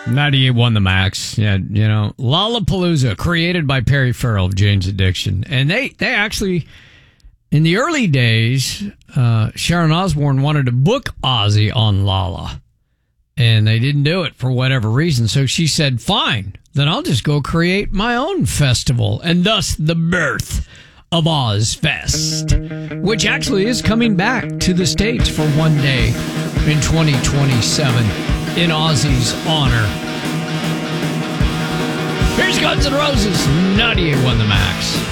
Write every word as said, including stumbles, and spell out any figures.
ninety-eight won the max. Yeah, you know, Lollapalooza, created by Perry Farrell of Jane's Addiction. And they, they actually, in the early days, uh, Sharon Osbourne wanted to book Ozzy on Lolla. And they didn't do it for whatever reason. So she said, fine, then I'll just go create my own festival. And thus the birth of Ozfest, which actually is coming back to the States for one day in twenty twenty-seven in Ozzy's honor. Here's Guns N' Roses, ninety-eight won the max.